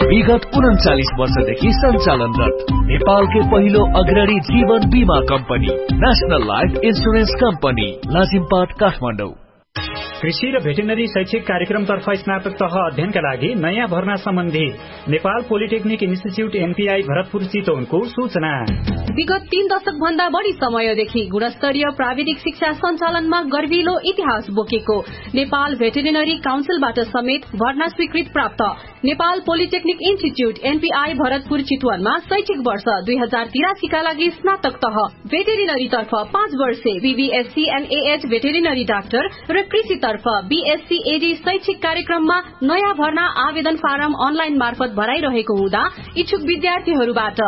विगत 39 वर्षदेखि सञ्चालनरत नेपालकै पहिलो अग्रणी जीवन बीमा company national life insurance company Lazimpat Kathmandu. कृषि र भेटेनरी शैक्षिक कार्यक्रमतर्फ स्नातक तह अध्ययनका लागि नयाँ भर्ना सम्बन्धी Nepal polytechnic institute NPI Bharatpur चितवनको सूचना। विगत 3 दशक भन्दा बढी समयदेखि गुणस्तरीय प्राविधिक शिक्षा सञ्चालनमा गर्विलो इतिहास बोकेको नेपाल भेटेरिनरी काउन्सिलबाट समेत भर्ना स्वीकृत प्राप्त Nepal polytechnic institute NPI Bharatpur चितवनमा शैक्षिक वर्ष 2083 का लागि स्नातक तह भेटेरिनरी तर्फ 5 वर्षे बीबीएससी एनएएच भेटेरिनरी डाक्टर र कृषि तर्फ बीएससी एडी शैक्षिक कार्यक्रममा नयाँ भर्ना आवेदन फारम अनलाइन मार्फत भराइरहेको हुँदा इच्छुक विद्यार्थीहरूबाट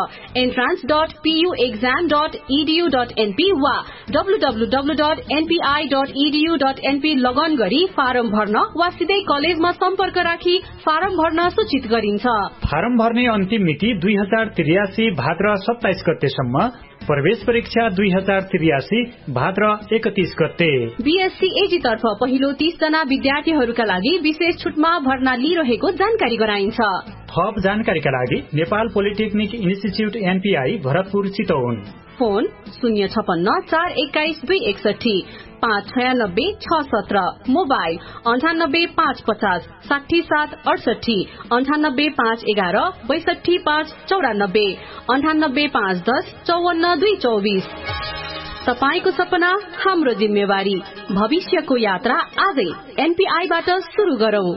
entrance.puexam.edu.np वा www.npi.edu.np लगन गरी फारम भर्न वा सिधै कलेजमा सम्पर्क राखी फारम भर्न सूचित गरिन्छ। फारम भर्ने अन्तिम मिति 2083 भाद्र 27 गतेसम्म, प्रवेश परीक्षा 2083 भाद्र 31 गते। बीएससी एजी तर्फ पहिलो 30 जना विद्यार्थीहरूका लागि विशेष छुटमा भर्ना लिइरहेको जानकारी गराइन्छ। थप जानकारीका लागि Nepal polytechnic institute NPI Bharatpur Chitwan, phone 056411261 596 mobile 9855 60768 98511 62594 98510 54224। तपाईको सपना हाम्रो जिम्मेवारी, भविष्यको यात्रा आजै एनपीआईबाट सुरु गरौं।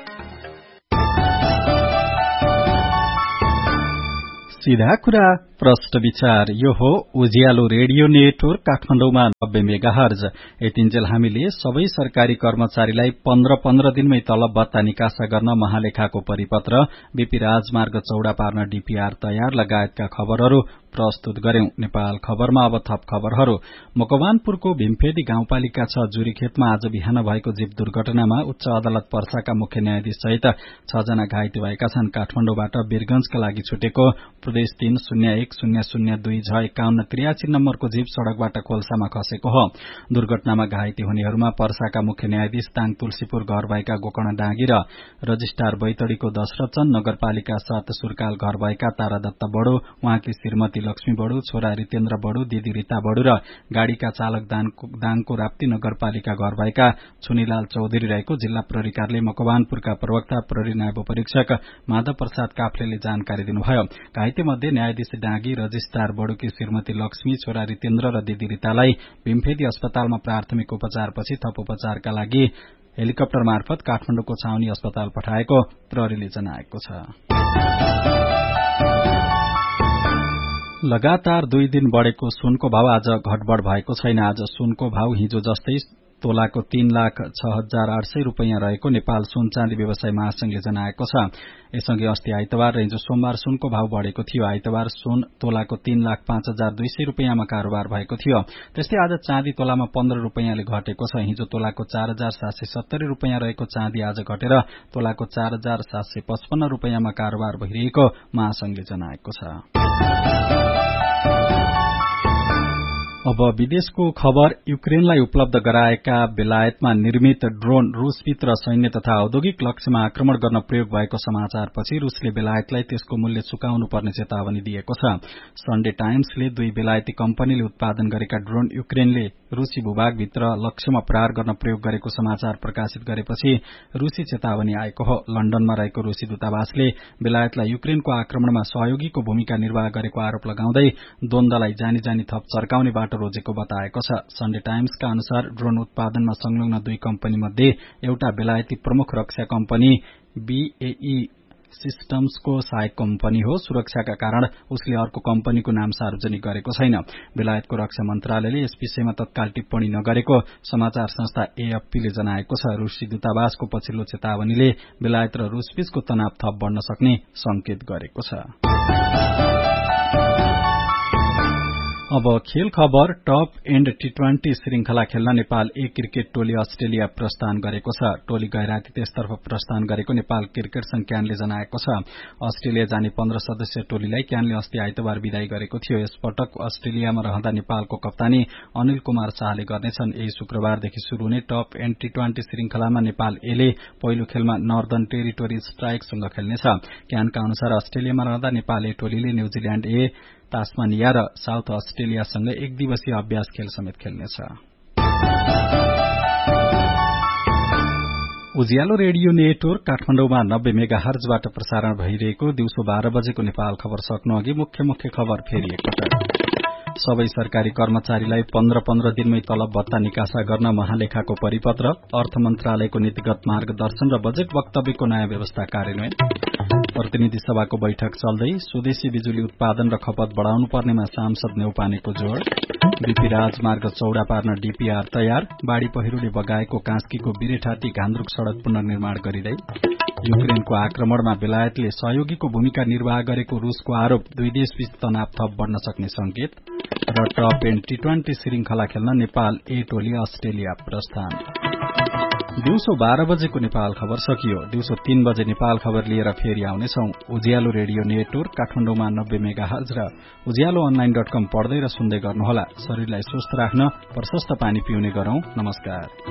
सीधा कुरा प्रश्न विचार। यो हो उज्यालो रेडियो नेटवर्क काठमाडौँमा 90 मेगाहर्ज। यतिन्जेल हामीले सबै सरकारी कर्मचारीलाई 15 दिनमै तलब भत्ता निकासा गर्न महालेखाको परिपत्र, बीपी राजमार्ग चौड़ा पार्न डीपीआर तयार लगायतका खबरहरू प्रस्तुत गर्यौं। नेपाल खबरमा अब थप खबरहरू। मकवानपुरको भीमफेदी गाउँपालिका 6 जुरीखेतमा आज बिहान भएको जीव दुर्घटनामा उच्च अदालत पर्साका मुख्य न्यायाधीश सहित 6 जना घाइते भएका छन्। काठमाडौँबाट वीरगंजका लागि छुटेको प्रदेश 30102-5183 नम्बरको जीव सड़कबाट खोल्सामा खसेको हो। दुर्घटनामा घाइते हुनेहरूमा पर्साका मुख्य न्यायाधीश ताङ तुलसीपुर घर भएका गोकर्ण डाँगी र रजिस्ट्रार बैतडीको दशरथचन, नगरपालिका 7 सुर्काल घर भएका तारा दत्त बडो, उहाँकी श्रीमती लक्ष्मी बडो, छोरा रितेन्द्र बडो, दिदी रीता बडो र गाड़ीका चालक दाङको राप्ती नगरपालिका घर भएका छुनीलाल चौधरी रहेको जिल्ला प्रहरी कार्यालय मकवानपुरका प्रवक्ता प्रहरी नायब परीक्षक माधव प्रसाद काफ्लेले जानकारी दिनुभयो। घाइते मध्ये न्यायाधीश डाँगी, रजिस्ट्रार बडोकी श्रीमती लक्ष्मी, छोरा रितेन्द्र र दिदी रीतालाई भीमफेदी अस्पतालमा प्राथमिक उपचारपछि थप उपचारका लागि हेलिकप्टर मार्फत काठमाडौँको छाउनी अस्पताल पठाएको प्रहरीले जनाएको छ। लगातार 2 दिन बढ़ेको सुनको भाव आज घटबढ़ भएको छैन। आज सुनको भाव हिजो जस्तै तोलाको 3,06,800 रूपियाँ रहेको नेपाल सुन चाँदी व्यवसाय महासंघले जनाएको छ। यससँगै अस्ति आइतबार र हिजो सोमबार सुनको भाव बढ़ेको थियो। आइतबार सुन तोलाको 3,05,200 रूपियाँमा कारोबार भएको थियो। त्यस्तै आज चाँदी तोलामा 15 रूपियाँले घटेको छ। हिजो तोलाको 4,770 रूपियाँ रहेको चाँदी आज घटेर तोलाको 4,755 रूपियाँमा कारोबार भइरहेको महासंघले जनाएको छ। अब विदेशको खबर। युक्रेनलाई उपलब्ध गराएका बेलायतमा निर्मित ड्रोन रूसभित्र सैन्य तथा औद्योगिक लक्ष्यमा आक्रमण गर्न प्रयोग भएको समाचारपछि रूसले बेलायतलाई त्यसको मूल्य चुकाउनु पर्ने चेतावनी दिएको छ। सन्डे टाइम्सले 2 बेलायती कम्पनीले उत्पादन गरेका ड्रोन युक्रेनले रूसी भूभागभित्र लक्ष्यमा प्रहार गर्न प्रयोग गरेको समाचार प्रकाशित गरेपछि रूसी चेतावनी आएको हो। लण्डनमा रहेको रूसी दूतावासले बेलायतलाई युक्रेनको आक्रमणमा सहयोगीको भूमिका निर्वाह गरेको आरोप लगाउँदै द्वन्द्वलाई जानी जानी थप चर्काउने बाटो रोजेको बताएको छ। सन्डे टाइम्सका अनुसार ड्रोन उत्पादनमा संलग्न 2 कम्पनी मध्ये एउटा बेलायती प्रमुख रक्षा कम्पनी BAE सिस्टम्सको सहायक कम्पनी हो। सुरक्षाका कारण उसले अर्को कम्पनीको नाम सार्वजनिक गरेको छैन। बेलायतको रक्षा मन्त्रालयले यस विषयमा तत्काल टिप्पणी नगरेको समाचार संस्था AFPले जनाएको छ। रूसी दूतावासको पछिल्लो चेतावनीले बेलायत र रूसबीचको तनाव थप बढ्न सक्ने संकेत गरेको छ। अब खेल खबर। टप एन्ड T20 श्रृंखला खेल्न नेपाल ए क्रिकेट टोली अस्ट्रेलिया प्रस्थान गरेको छ। टोली गैराती त्यसतर्फ प्रस्थान गरेको नेपाल क्रिकेट संघ क्यानले जनाएको छ। अस्ट्रेलिया जाने 15 सदस्यीय टोलीलाई क्यानले अस्ति आइतबार विदाई गरेको थियो। यसपटक अस्ट्रेलियामा रहँदा नेपालको कप्तानी अनिल कुमार शाहले गर्नेछन्। यही शुक्रबारदेखि शुरू हुने टप एन्ड T20 श्रृंखलामा नेपाल एले पहिलो खेलमा नर्दर्न टेरिटोरी स्ट्राइकसँग खेल्नेछ। क्यानका अनुसार अस्ट्रेलियामा रहँदा नेपाल ए टोलीले न्यूजील्याण्ड ए, तास्मानिया र साउथ अस्ट्रेलियासँग एक दिवसीय अभ्यास खेल समेत खेल्नेछ। उज्यालो रेडियो नेटवर्क काठमाडौँमा 90 मेगाहर्जबाट प्रसारण भइरहेको दिउँसो 12 बजेको नेपाल खबर सक्नु अघि मुख्य खबर फेरि एकपटक। सबै सरकारी कर्मचारीलाई 15-15 दिनमै तलब भत्ता निकासा गर्न महालेखाको परिपत्र, अर्थ मन्त्रालयको नीतिगत मार्गदर्शन र बजेट वक्तव्यको नयाँ व्यवस्था कार्यान्वयन। प्रतिनिधि सभाको बैठक चल्दै स्वदेशी बिजुली उत्पादन र खपत बढ़ाउनु पर्नेमा सांसद नेउपानेको जोड़। बीपी राजमार्ग चौड़ा पार्न डीपीआर तयार। बाढ़ी पहिरोले बगाएको कास्कीको बिरेठाती घान्द्रुक सड़क पुनर्निर्माण गरिँदै। युक्रेनको आक्रमणमा बेलायतले सहयोगीको भूमिका निर्वाह गरेको रूसको आरोप। दुई देशबीच तनाव थप बढ़न सक्ने संकेत। र टप एन्ड T20 श्रृंखला खेल्न नेपाल ए टोली अस्ट्रेलिया प्रस्थान। दिउँसो 12 बजेको नेपाल खबर सकियो। दिउँसो 3 बजे नेपाल खबर लिएर फेरि आउनेछौं। उज्यालो रेडियो नेटवर्क काठमाडौँमा 90 मेगाहर्ज र उज्यालोonline.com पढ्दै र सुन्दै गर्नुहोला। शरीरलाई स्वस्थ राख्न प्रशस्त पानी पिउने गरौं। नमस्कार।